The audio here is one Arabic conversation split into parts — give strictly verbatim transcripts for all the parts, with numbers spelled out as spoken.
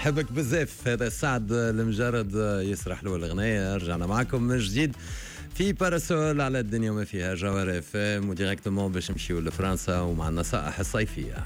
حبك بزاف. هذا سعد المجرد يسرح له الغناية. رجعنا معكم من جديد في باراسول على الدنيا وما فيها جوهر اف ام، وديريكتومون باش نمشيو لفرنسا ومع النصائح الصيفية.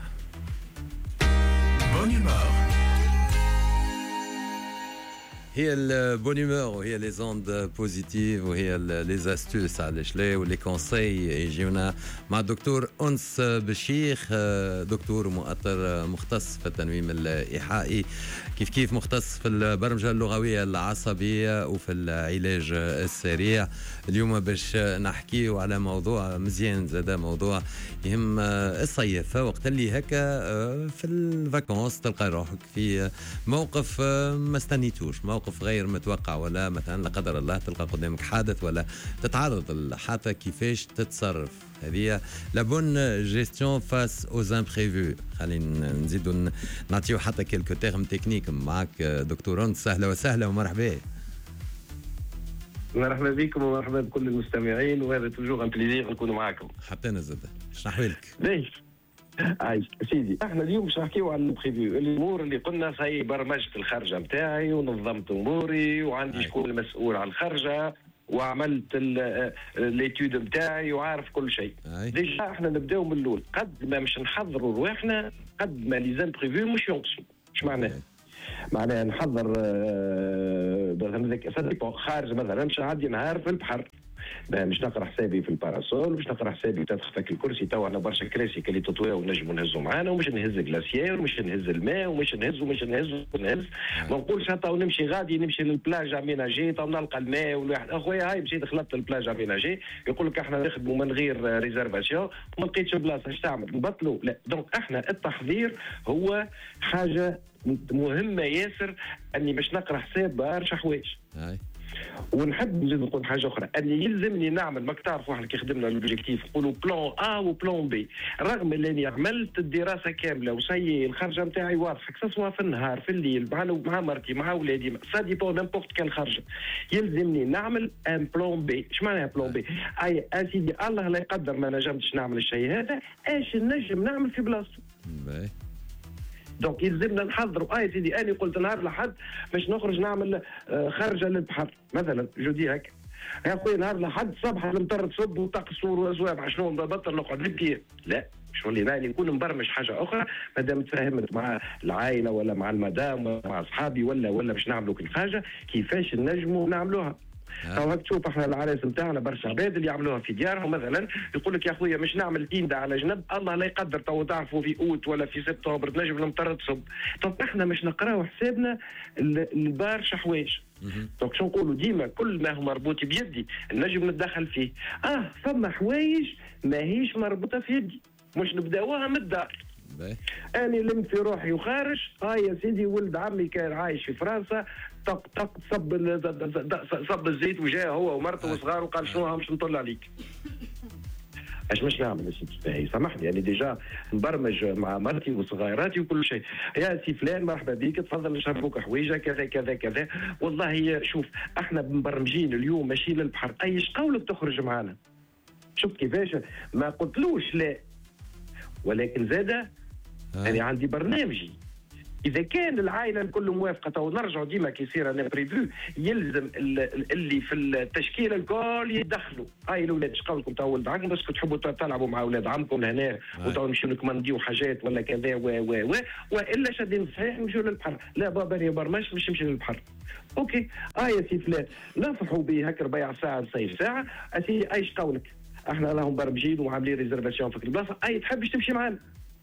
هي البونيمور وهي لي زوند بوزيتيف وهي لي زاستوس على الشلاي ولي كونساي يجيونا مع الدكتور أنس بشيخ، دكتور مؤطر مختص في التنويم الإيحائي، كيف كيف مختص في البرمجة اللغوية العصبية وفي العلاج السريع. اليوم باش نحكيو على موضوع مزيان، زاده موضوع يهم الصيف، وقت اللي هكا في الفاكونس تلقى روحك في موقف ما استنيتوش، موقف غير متوقع، ولا مثلا لا قدر الله تلقى قدامك حادث ولا تتعرض للحادثة، كيفاش تتصرف؟ هذه لا بون جيستيون فاس اوز امبريفو. خلينا نزيدوا نعطيو حتى كيلكو تيرم تكنيك معك دكتور أنس. سهلا وسهلا ومرحبا. مرحبا بكم ومرحبا بكل المستمعين، وهذا توجور ان بليزير نكون معاكم. حتى انا زاد شنو احوالك؟ ليش؟ عايش سيدي، احنا اليوم باش نحكيو على البريفيو، الامور اللي قلنا صاي برمجت الخرجه نتاعي ونظمت اموري وعندي شكون المسؤول على الخرجه وعملت ليتود نتاعي وعارف كل شيء. ديجا احنا نبداو من الاول، قد ما مش نحضروا رواحنا قد ما لي زامبريفيو مش ينقصوا. اش معناه؟ معناها نحضر مثلا خارج، مثلا مش نعدي نهار في البحر، مش نقرا حسابي في الباراسول، مش نقرا حسابي تتخفك الكرسي تو انا برشا كراسي اللي تطويه ونجموا نهزوا معانا، ومش نهز جلاسيير ومش نهز الماء ومش نهز ومش نهز ونهز. ما نقولش حتى ونمشي غادي نمشي للبلاج اميناجي تو نلقى الماء والواحد اخويا هاي مشيت خلطت البلاج اميناجي، يقول لك احنا نخدموا من غير ريزرفاسيون وما لقيتش بلاصه، اش تعمل؟ نبطلوا؟ لا. دونك احنا التحضير هو حاجه مهمه ياسر، اني باش نقرا حساب برشا حوايج. ونحب نزيد نقول حاجه اخرى، اني يلزمني نعمل، ماك تعرفوا احنا كي خدمنا الاوبجيكتيف نقولوا بلان ا وبلان بي، رغم انني عملت الدراسه كامله وسي الخرجه نتاعي واضحه، سواء في النهار في الليل مع مع مرتي مع اولادي، سا ديبون نيمبورت كان خرجه، يلزمني نعمل ان بلان بي. اش معناها بلان بي؟ اي اسيدي الله لا يقدر ما نجمتش نعمل الشيء هذا، ايش نجم نعمل في بلاصتو؟ دونك يلزمنا نحضروا. اه سيدي انا قلت نهار الاحد باش نخرج نعمل خرجه للبحر مثلا، جو دي هكا يا خويا نهار الاحد صباح المطر تصب وطقس وزواب، شنو نبطل نقعد نبكي؟ لا، شو اللي ناني نكون مبرمج حاجه اخرى، مادام تفاهمت مع العائله ولا مع المدام ولا مع اصحابي ولا ولا باش نعملوا كل حاجه كيفاش نجموا نعملوها. تو هاك تشوف احنا العرايس نتاعنا برشا عباد اللي يعملوها في ديارهم، مثلا يقول لك يا خويا مش نعمل تيندا على جنب، الله لا يقدر تو تعرفوا في اوت ولا في سبتمبر تنجم المطر تصب. طب احنا مش نقراو حسابنا البرشا حوايج. دونك شو نقولوا ديما كل ما هو مربوط بيدي نجم نتدخل فيه. اه فما حوايج ماهيش مربوطه في يدي، مش نبداوها من الدار. أنا لمت في روحي وخارج، اه يا سيدي ولد عمي كان عايش في فرنسا، طق طق صب صب الزيت وجاء هو ومرته وصغار وقال شنو مش نطل عليك. اش مش نعمل يا سيدي؟ سامحني يعني ديجا نبرمج مع مرتي وصغيراتي وكل شيء، يا سي فلان مرحبا بك تفضل نشربوك حويجه كذا كذا كذا. والله شوف احنا مبرمجين اليوم ماشي للبحر، ايش قولك تخرج معنا؟ شوف كيفاش ما قلتلوش لا، ولكن زاده يعني عندي برنامجي. اذا كان العائله الكل موافقه تو نرجعوا ديما كي يصير انا بريفو، يلزم اللي في التشكيله الكل يتدخلوا. هاي الاولاد اش قولكم تو ولد عمكم بس تحبوا تلعبوا مع اولاد عمكم هنا وتو نمشيو نكمنديو حاجات ولا كذا و و و والا شادين صحيح نمشيو للبحر. لا بابا انا برمجت باش نمشي للبحر. اوكي اه يا سي فلان نفرحوا به هكا ربيع ساعه نصيف ساعه. اسي ايش قولك؟ احنا راهم برمجين وعاملين ريزرفاسيون في البلاصه، اي تحبش تمشي معنا؟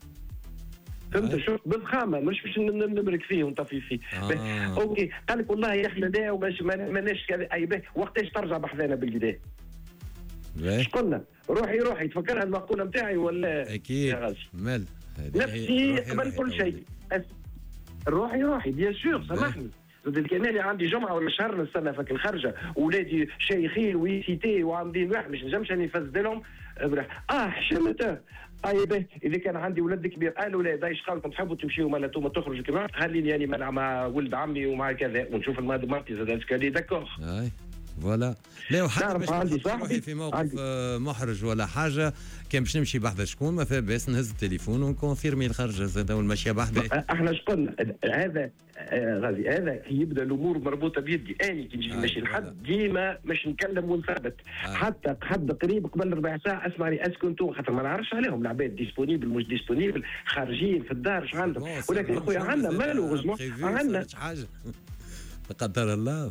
فهمت شو بالخامه مش باش نبرك فيه ونطفي فيه. آه. اوكي قال لك والله احنا لا وماش ماناش كذا. اي به وقتاش ترجع بحذانا بالكدا؟ ايش قلنا؟ روحي روحي تفكرها المقوله نتاعي ولا؟ اكيد مال نفسي قبل كل شيء. روحي روحي بيان سور سامحني. كان اللي عندي جمعه ولا شهر نستنى فك الخرجه، ولادي شيخين ويسيتي وعاملين واحد مش نجمش اني نفزد لهم. اه حشمته. اي به اذا كان عندي ولد كبير قالوا لا دايش قالكم تحبوا تمشيوا مالا انتم تخرجوا كما خليني يعني مع ولد عمي ومع كذا ونشوف الماد مرتي زاد اسكالي داكور. فوالا. لا وحتى باش عندي نحط روحي في موقف عندي. محرج ولا حاجه، كان باش نمشي بحذا شكون ما فيها باس نهز التليفون ونكونفيرمي الخرجه زاد والمشيه بحذا. احنا شقلنا هذا غازي، هذا يبدا الامور مربوطه بيدي، اني كي نجي نمشي لحد ديما مش نكلم ونثبت. آه. حتى حد قريب قبل ربع ساعه اسمعني اسكنتو، خاطر ما نعرفش عليهم العباد ديسبونيبل مش ديسبونيبل، خارجين في الدار اش عندهم، ولكن خويا عندنا مالو عندنا حاجه لا قدر الله.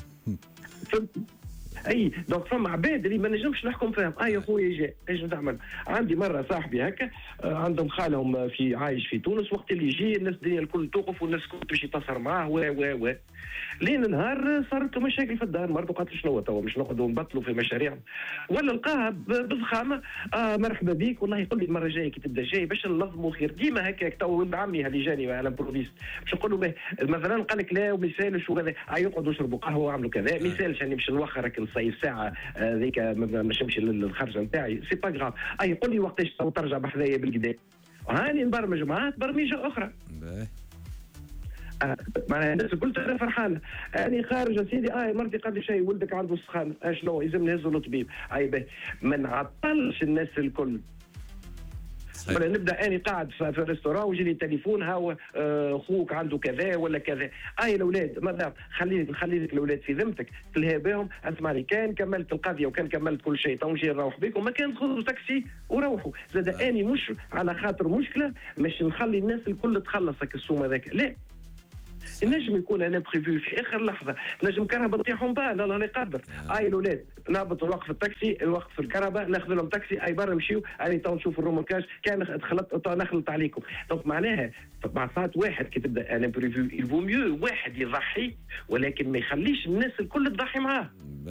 اي دونك فما عباد اللي ما نجمش نحكم فيهم. اي يا خويا جاء ايش نعمل؟ عندي مره صاحبي هكا عندهم خالهم في عايش في تونس، وقت اللي يجي الناس الدنيا الكل توقف والناس الكل تمشي تصر معاه و و و لين نهار صارت مشاكل في الدار، مرته قالت شنو توا مش نقعدوا نبطلوا في مشاريعهم ولا نلقاها بضخامه. آه مرحبا بك والله يقول لي المره الجايه كي تبدا جاي باش ننظموا خير ديما هكاك. تو ولد عمي اللي جاني على امبروفيست باش نقول له مثلا قال لك لا وما يسالش وكذا، يقعدوا يشربوا قهوه ويعملوا كذا، ما يسالش اني باش نوخر نصيف ساعه هذيك ما نمشي للخرجه نتاعي سي با غراف. اي يقول لي وقتاش ترجع بحذايا بالكدا، هاني نبرمج معاه برمجه اخرى. آه معناها الناس الكل ترى فرحانه. اني خارج يا سيدي اه مرتي قالت لي شيء ولدك عنده سخان، شنو يلزم نهزوا للطبيب. اي باهي ما نعطلش الناس الكل. ولا نبدا اني قاعد في الريستوران ويجي لي تليفون هاو اخوك عنده كذا ولا كذا. اي الاولاد ماذا خلي خلي لك الاولاد في ذمتك تلهي بهم. اسمعني كان كملت القضيه وكان كملت كل شيء تو نجي نروح بكم، ما كان تاخذوا تاكسي وروحوا. زاد اني مش على خاطر مشكله مش نخلي الناس الكل تخلصك السوم هذاك، لا نجم يكون انا بريفيو في اخر لحظه، نجم كهرباء تطيحهم بها الله لا يقدر. اي الاولاد نهبط الوقت في التاكسي، الوقت في الكهرباء ناخذ لهم تاكسي، اي برا نمشيو اني تو نشوف الروموركاج كان دخلت نخلط عليكم. دونك معناها مع ساعات واحد كي تبدا انا بريفيو يفو ميو واحد يضحي ولكن ما يخليش الناس الكل تضحي معاه.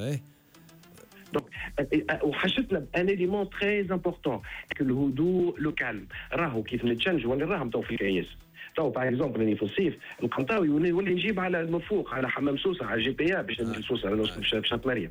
دونك وحشتنا ان اليمون تري امبورطون الهدوء لو كالم. راهو كيف نتشنج ولا راهم تو في كياس تو باغ اكزومبل راني في الصيف القنطاوي يولي نجيب على المرفوق على حمام سوسه على جي بي باش نجي سوسه انا نسكن في شط مريم.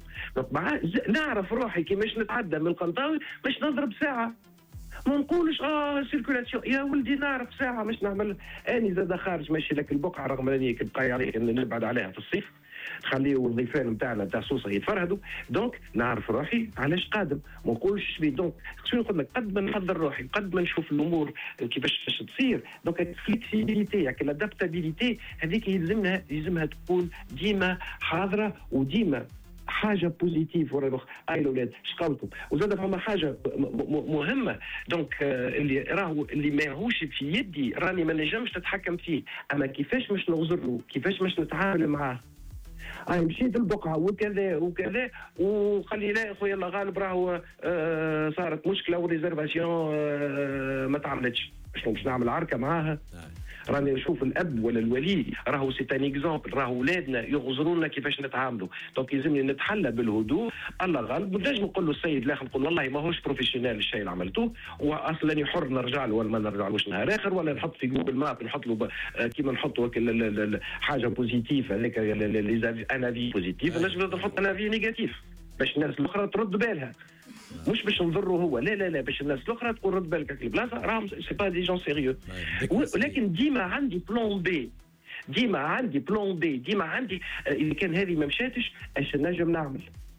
نعرف روحي كي باش نتعدى من القنطاوي باش نضرب ساعه، ما نقولش اه سيركولاسيون يا ولدي نعرف ساعه مش نعمل. اني زاد خارج ماشي لك البقعه رغم اني كنبقى عليك نبعد عليها في الصيف، خليو الضيفان نتاعنا تاع سوسه يتفرهدوا. دونك نعرف روحي علاش قادم، ما نقولش بي. دونك شنو نقول لك قد ما نحضر روحي قد ما نشوف الامور كيفاش باش تصير. دونك الفليكسيبيليتي يعني الادابتابيليتي هذيك يلزمها يلزمها تكون ديما حاضره وديما حاجه بوزيتيف ورا الاخر. اي الاولاد اش قولتم؟ وزاد فما حاجه مهمه دونك اللي راهو اللي ماهوش في يدي راني ما نجمش نتحكم فيه، اما كيفاش باش نغزروا كيفاش باش نتعامل معاه. انا مشيت البقعه وكذا وكذا وقال لي لا يا خويا الله غالب راهو آه صارت مشكله والريزرفاسيون آه ما تعملتش. شنو باش نعمل عركه معاها؟ راني نشوف الاب ولا الولي راهو سي ان اكزومبل، راهو ولادنا يغزروا لنا كيفاش نتعاملوا. دونك يلزمني نتحلى بالهدوء. الله غالب نجم نقول له السيد الاخر نقول والله ماهوش بروفيسيونيل الشيء اللي عملتوه واصلا حر نرجع له ولا ما نرجعلوش نهار اخر، ولا نحط في جوجل ماب نحط له كيما نحطوا حاجه بوزيتيف هذاك لي انافي بوزيتيف، نجم نحط انافي نيجاتيف باش الناس الاخرى ترد بالها. مش باش نضره هو، لا لا لا باش الناس الاخرى تقول رد بالك البلاصه راهم سي با دي جون سيريو. ولكن ديما عندي بلان بي، ديما عندي بلان بي، ديما عندي اذا كان هذه ما مشاتش اش نجم نعمل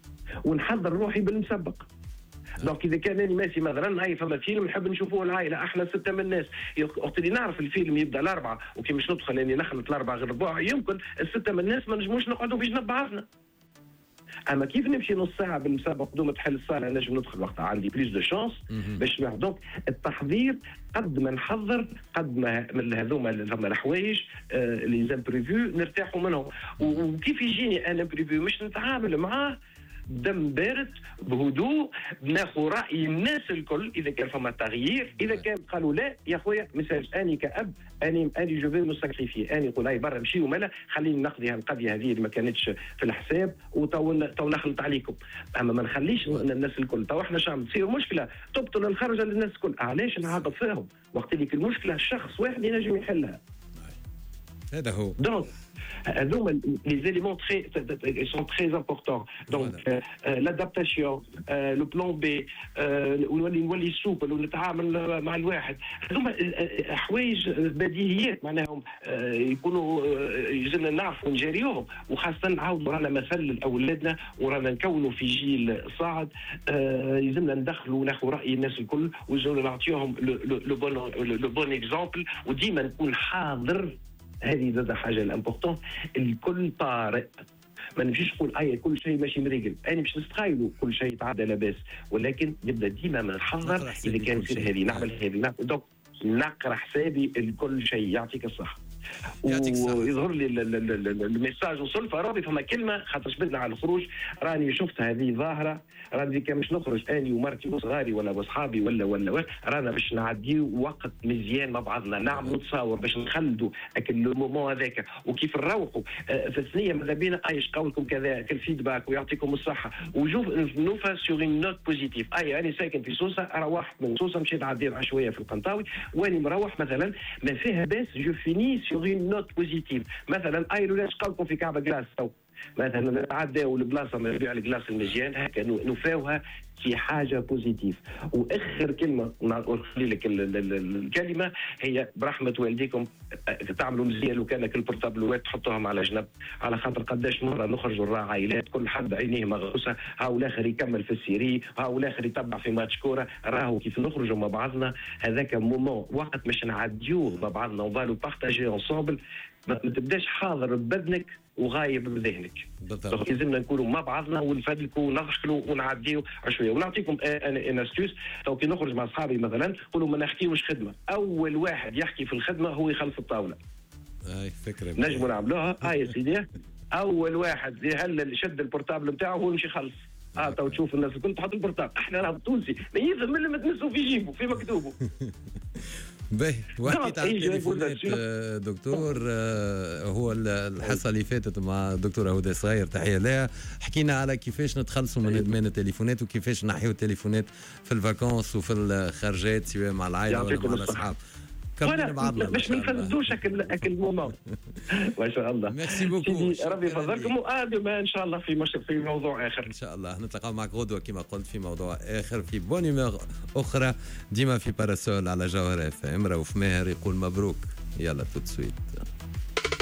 ونحضر روحي بالمسبق. دونك اذا كان انا ماشي مثلا هاي فما فيلم نحب نشوفوه العائله احنا سته من الناس، وقت اللي نعرف الفيلم يبدا الاربعه وكي مش ندخل اني نخلط الاربعه غير ربع يمكن السته من الناس ما نجموش نقعدوا في جنب بعضنا. اما كيف نمشي نص ساعه بالمسابقه بدون ما تحل الصاله نجم ندخل وقتها عندي بليس دو شانس باش نروح. دونك التحضير قد ما نحضر قد ما من هذوما الحوايج اللي زامبريفيو نرتاحوا منهم. وكيف يجيني انا بريفيو مش نتعامل معاه دم بارد بهدوء، ناخذ راي الناس الكل. اذا كان فما تغيير اذا كان قالوا لا يا خويا مساج اني كاب اني اني جو في مو ساكريفي اني نقول هاي برا نمشي ومالا خليني نقضي القضيه هذه اللي ما كانتش في الحساب وتو تو نخلط عليكم. اما ما نخليش الناس الكل تو احنا شعب تصير مشكله تبطل الخرجه للناس الكل. علاش نعاقب فيهم وقت اللي المشكله شخص واحد ينجم يحلها؟ هذا هو. دونك هذوما لي زيليمون تري سون تري امبورطون. دونك لادابتاسيون لو بلان بي ونولي نولي سوبل ونتعامل مع الواحد، هذوما حوايج بديهيات معناهم يكونوا يلزمنا نعرفوا نجاريوهم، وخاصه نعاودوا رانا مثل لاولادنا ورانا نكونوا في جيل صاعد. يلزمنا ندخلوا وناخذوا راي الناس الكل ويلزمنا نعطيوهم لو بون لو بون اكزامبل، وديما نكون حاضر. هذه زاد حاجه الامبورطون. الكل طارئ، ما نمشيش نقول اي كل شيء ماشي مريقل، انا مش نستخايلوا كل شيء يتعدى لاباس، ولكن نبدا ديما من نحضر اذا كان يصير هذه نعمل هذه. دونك نقرا حسابي الكل شيء. يعطيك الصحه. ويظهر لي الميساج وصل فرابي فما كلمه خاطر شبدنا على الخروج، راني شفت هذه ظاهره، راني كان مش نخرج اني ومرتي وصغاري ولا واصحابي ولا ولا رانا باش نعديو وقت مزيان مع بعضنا، نعملوا تصاور باش نخلدوا اكل المومون هذاك وكيف نروحوا في الثنيه ماذا بينا ايش قولكم كذا كالفيدباك ويعطيكم الصحه وجوف نوفا سور اون نوت بوزيتيف. اي انا ساكن في سوسه، روحت من سوسه مشيت عديت عشوائيه في القنطاوي واني مروح مثلا ما فيها باس جو فيني سور اون نوت بوزيتيف. مثلا اي ولاش قولكم في كعبه جلاس مثلا نتعداو البلاصه ما يبيع الجلاس المزيان هكا نفاوها في حاجه بوزيتيف. واخر كلمه نخلي لك الكلمه هي برحمه والديكم تعملوا مزيان وكانك البورتابلوات تحطوهم على جنب، على خاطر قداش مره نخرجوا نراعي عائلات كل حد عينيه مغروسه، هاو الاخر يكمل في السيري، هاو الاخر يتبع في ماتش كوره، راهو كيف نخرجوا مع بعضنا هذاك مومون وقت باش نعديوه مع بعضنا وفالو بارتاجي انصامبل. ما تبداش حاضر ببدنك وغايب بذهنك. بالضبط. لازمنا نكونوا مع بعضنا ونفدلكوا ونضحكوا ونعديوا شويه. ونعطيكم انا ان استوس تو كي نخرج مع اصحابي مثلا نقولوا ما نحكيوش خدمه، اول واحد يحكي في الخدمه هو يخلف الطاوله. هاي فكره نجموا نعملوها. هاي يا سيدي اول واحد يهلل يشد البورتابل نتاعو هو يمشي يخلص. اه تو تشوف الناس الكل تحط البورتابل، احنا راه تونسي ما يلزم الا ما تمسوا في جيبه في مكتوبه. باهي وحكيت عن التليفونات دكتور، هو الحصه اللي فاتت مع الدكتوره هدى صغير تحيه لها، حكينا على كيفاش نتخلصوا من ادمان التليفونات وكيفاش نحيوا التليفونات في الفاكونس وفي الخرجات سواء مع العائله ولا مع الاصحاب. كملنا باش ما نفسدوش اكل مومون. ما شاء الله. ميرسي بوكو. ربي يفضلكم وادم ان شاء الله في مش في موضوع اخر. ان شاء الله نتلاقى معك غدوه كما قلت في موضوع اخر في بونيمور اخرى ديما في باراسول على جوهر اف ام. رؤوف ماهر يقول مبروك. يلا تو سويت.